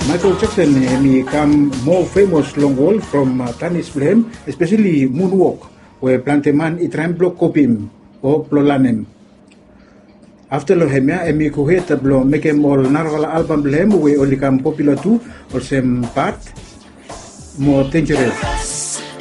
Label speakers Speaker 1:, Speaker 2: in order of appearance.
Speaker 1: Michael Jackson become more famous long wall from Tanis Blem, especially Moonwalk, where Planteman itram block copim or plolanem. After Lohemia, Emi Kuheta blo make him all narval album Blem, we only become popular too, or same part more dangerous.